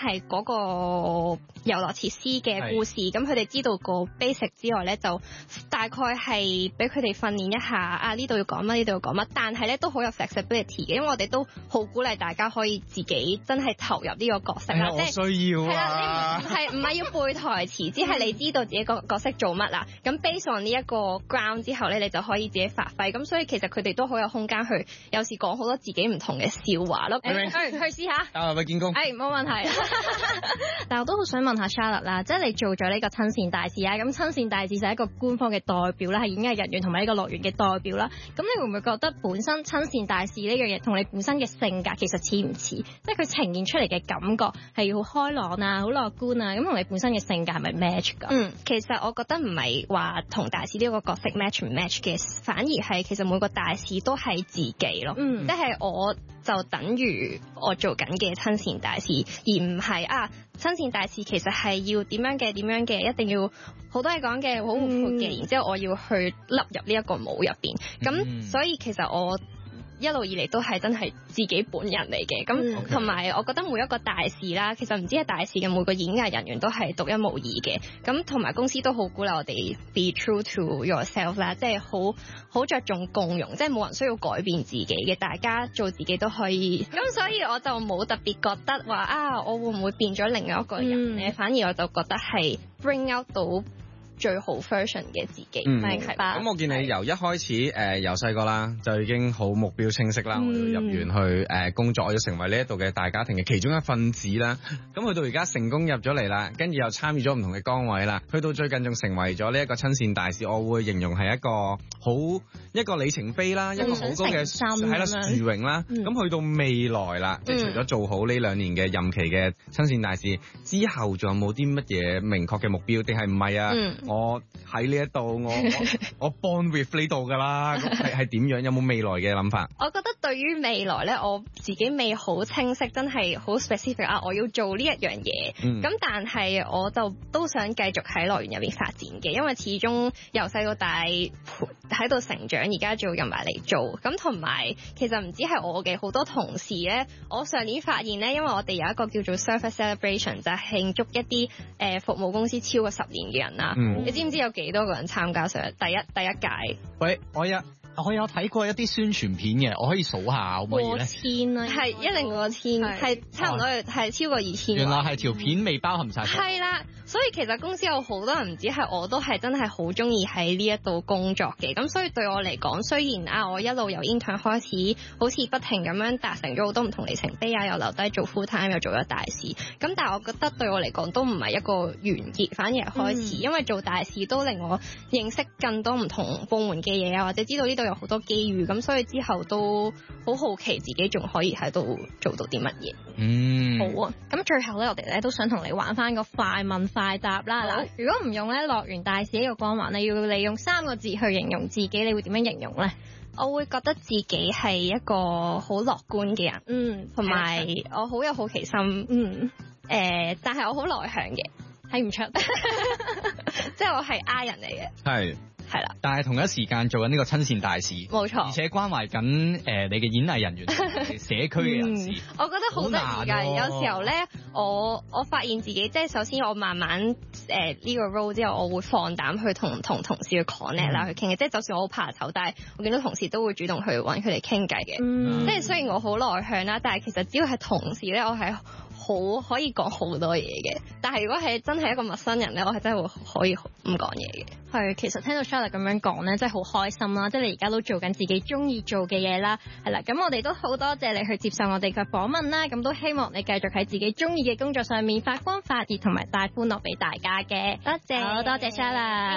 係嗰個遊樂設施嘅故事，咁佢哋知道個 basic 之外咧，就大概係俾佢哋訓練一下啊，呢度要講乜，呢度要講乜，但係咧都好有 flexibility 嘅，因為我哋都好鼓勵大家可以自己真係投入呢個角色啦， 即係需要啊， 唔係要背台詞，只係你知道自己個角色做乜啦。咁 based on 呢一個 ground 之後咧，你就可以自己發揮。咁所以其實佢哋都好有空間去，有時講好多自己唔同嘅笑話咯。去試下。 係咪見工？ 冇問題。 但我都好想問下 Charlotte 啦，即係你做咗呢個親善大使啊，咁親善大使就係一個官方嘅代表啦，係演藝人員同埋呢個樂園嘅代表啦。咁你會唔會覺得本身親善大使呢樣嘢同你本身嘅性格其實似唔似？即係佢呈現出嚟嘅感覺係好開朗啊，好樂觀啊，咁同你本身嘅性格係咪 match 㗎？ 其實我覺得唔係話同大使呢個角色 match 唔 match 嘅，反而係其實每個大使都係自己咯。即係我就等於我做緊嘅親善大使，而唔係親善大使其實係要點樣嘅，一定要好多嘢講嘅，好活潑嘅，然之後我要去笠入呢一個帽入邊。咁所以其實我一路以嚟都係真係自己本人嚟嘅，咁同埋我覺得每一個大使啦，其實唔止係大使嘅，每個演藝人員都係獨一無二嘅，咁同埋公司都好鼓勵我哋 be true to yourself 啦，即係好着重共融，即係冇人需要改變自己嘅，大家做自己都可以。咁所以我就冇特別覺得話我會唔會變咗另外一個人咧，反而我就覺得係 bring out 到最好 version 嘅自己，明白。 咁我見你由一開始由細個啦，就已經好目標清晰啦，我要入園去工作，我要成為呢一度嘅大家庭嘅其中一份子啦。咁去到而家成功入咗嚟啦，跟住又參與咗唔同嘅崗位啦，去到最近仲成為咗呢一個親善大使，我會形容係一個里程碑啦，一個好高嘅係啦殊榮啦。咁去到未來啦，即係除咗做好呢2年嘅任期嘅親善大使之後，仲有冇啲乜嘢明確嘅目標？定係唔係啊？我喺呢一度，我 born with 呢度㗎啦，係點樣？有冇未來嘅諗法？ 我覺得對於未來咧，我自己未好清晰，真係好 specific 我要做呢一樣嘢。咁但係我就都想繼續喺樂園入面發展嘅，因為始終由細到大喺度成長，而家做入埋嚟做。咁同埋其實唔止係我嘅，好多同事咧，我上年發現咧，因為我哋有一個叫做 Service Celebration，就係慶祝一啲服務公司超過10年嘅人啦。你知唔知有幾多個人參加上第一屆？ 喂，我有睇過一啲宣傳片嘅，我可以數下可唔可以咧？ 過千啦， 係一定過千，係差唔多係超過2000。 原來係條片未包含晒。 係啦，所以其實公司有好多人，唔止係我都係真係好中意喺呢一度工作嘅。咁所以對我嚟講，雖然我一路由 intern 開始，好似不停咁樣達成咗好多唔同里程碑又留低做 full time，又做咗大使。咁但係我覺得對我嚟講都唔係一個完結，反而係開始，因為做大使都令我認識更多唔同部門嘅嘢或者知道呢度有好多機遇。咁所以之後都好好奇自己仲可以喺度做到啲乜嘢。 好啊，咁最後咧，我哋咧都想同你玩翻個快問快答啦。嗱，如果唔用咧樂園大使呢個光環，你要你用3個字去形容自己，你會點樣形容咧？ 我會覺得自己係一個好樂觀嘅人，同埋我好有好奇心，但係我好內向嘅，睇唔出，即係我係 I 人嚟嘅，係啦， 但係同一時間做緊呢個親善大使， 冇錯， 而且關懷緊你嘅演藝人員、社區嘅人士。 我覺得好得意㗎，有時候咧，我發現自己即係首先我慢慢呢個 role 之後，我會放膽去同同事去 connect 啦，去傾嘅。即係就算我好怕醜，但係我見到同事都會主動去揾佢哋傾偈嘅。即係雖然我好內向啦，但係其實只要係同事咧，我係好可以講好多嘢嘅。但係如果係真係一個陌生人咧，我係真係會可以唔講嘢嘅。 係，其實聽到 Charlotte 咁樣講咧，真係好開心啦！即係你而家都做緊自己中意做嘅嘢啦，係啦。咁我哋都好多謝你去接受我哋嘅訪問啦。咁都希望你繼續喺自己中意嘅工作上面發光發熱，同埋帶歡樂俾大家嘅。多謝，好多謝 Charlotte。